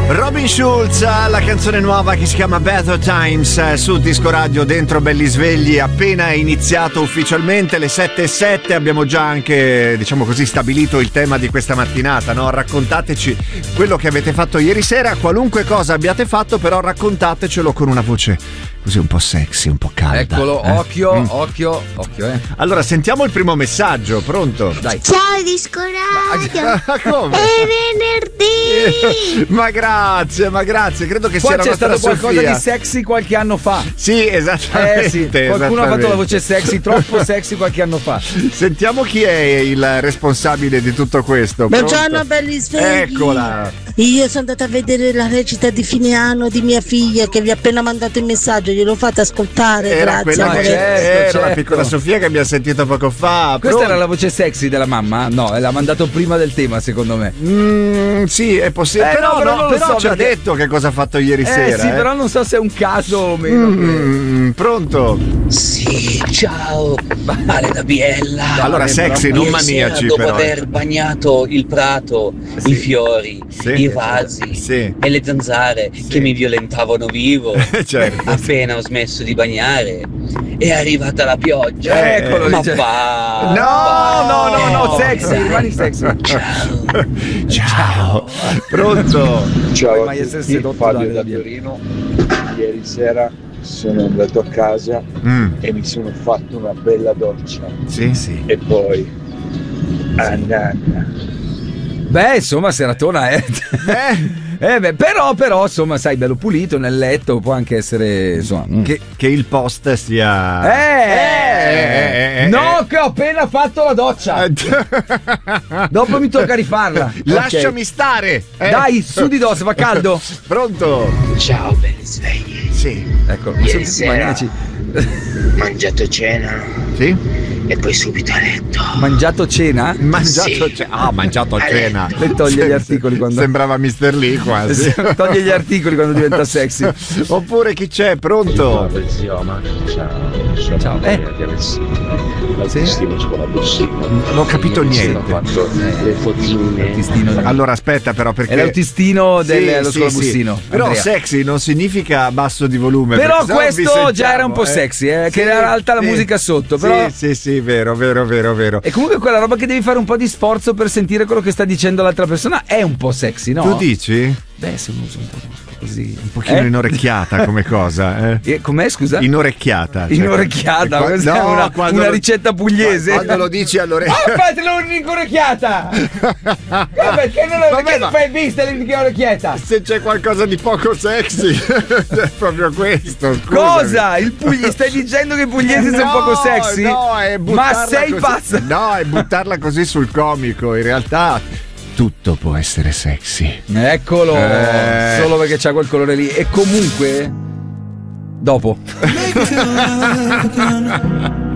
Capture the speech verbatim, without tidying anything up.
Robin Schulz, la canzone nuova che si chiama Better Times su Disco Radio dentro Belli Svegli, appena iniziato ufficialmente le sette e sette. Abbiamo già anche, diciamo così, stabilito il tema di questa mattinata, no? Raccontateci quello che avete fatto ieri sera, qualunque cosa abbiate fatto, però raccontatecelo con una voce così un po' sexy, un po' calda. Eccolo, eh? occhio, mm. occhio, occhio, eh. Allora, sentiamo il primo messaggio, pronto? Dai. Ciao Disco Radio! Ma come? È venerdì! Ma grazie, ma grazie, credo che Qua sia la c'è nostra stato qualcosa Sofia. di sexy qualche anno fa. Sì, esattamente. Eh sì, qualcuno ha fatto la voce sexy, troppo sexy qualche anno fa. Sentiamo chi è il responsabile di tutto questo. Buongiorno Pronto? belli svegli! Eccola! Io sono andata a vedere la recita di fine anno di mia figlia che vi ha appena mandato il messaggio, glielo fate ascoltare, Era grazie quella amore. che certo, era certo. la piccola Sofia che abbiamo sentito poco fa. Questa Pronto? era la voce sexy della mamma? No, l'ha mandato prima del tema, secondo me. Mm, sì, è possibile. Eh, però no, però no, non lo però so, ci ha perché- detto che cosa ha fatto ieri Eh sera. sì, eh. però non so se è un caso o meno. Mm, pronto? Sì, ciao, Ale da Biella. Allora, sexy, non Ieri maniaci, sera, dopo però. aver bagnato il prato, Sì. i fiori, Sì. i vasi Sì. e le zanzare che mi violentavano vivo, Certo. appena ho smesso di bagnare, è arrivata la pioggia. Eh, eccolo, Ma dice. va! No, No, no, no, no, Eh, sexy, dai. rimani sexy. Ciao. Ciao. Pronto? Ciao Puoi a mai essere tutti, sedotto Fabio da- da da- Torino. Ieri sera sono andato a casa Mm, e mi sono fatto una bella doccia sì, sì. e poi a nanna. Beh, insomma, seratona, eh. Eh, Eh beh, però, però, insomma, sai, bello pulito nel letto, può anche essere, insomma. mm. che, che il post sia. Eh, Eh, eh, no, che ho appena fatto la doccia. Dopo mi tocca rifarla. Lasciami Ok. stare. eh. Dai, su di dosso, fa caldo. Pronto? Ciao, belli svegli. Sì. Ecco, mi sono Ieri tutti sera maniaci. mangiato cena Sì? e poi subito a letto. Mangiato cena? Mangiato Sì. ce- ah, mangiato a cena. Le toglie gli articoli quando- Sembrava mister Lee quasi. Toglie gli articoli quando diventa sexy. Oppure chi c'è? Pronto? Zio, ma ciao, sono Ciao. Eh. di Alessio. L'autistino con la bussina. Non ho capito Ho niente. fatto le fotine. L'autistino. Allora aspetta però perché È l'autistino Sì, dello sì, scolabussino. sì. Però Andrea. sexy non significa basso di volume. Però perché sennò vi questo sentiamo, già era un po' eh. sexy, eh, Sì, che era alta la sì. musica sotto, Sì, però. sì, sì, vero, vero, vero, vero. E comunque quella roba che devi fare un po' di sforzo per sentire quello che sta dicendo l'altra persona è un po' sexy, no? Tu dici? Beh, se uno usa un po' così. Un pochino Eh? inorecchiata come cosa, eh? E com'è, scusa? Inorecchiata. cioè- Inorecchiata, Qua- questa è no, una, quando una lo- ricetta pugliese. Quando lo dici all'orecchio. Ah, fate l'orecchiata! Perché non, Vabbè, perché ma- non fai vista l'orecchiata? Se c'è qualcosa di poco sexy, è proprio questo. scusami. Cosa? Il pugli- stai dicendo che il pugliese sia un No, poco sexy? No, è Ma buttarla sei così- pazzo? No, è buttarla così sul comico. In realtà tutto può essere sexy. Eccolo, Eh. solo perché c'ha quel colore lì. E comunque, dopo.